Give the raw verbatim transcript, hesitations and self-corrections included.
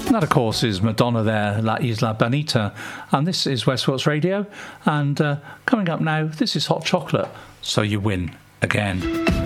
That, of course, is Madonna there, La Isla Bonita. And this is West Coast Radio. And uh, coming up now, this is Hot Chocolate, So You Win Again.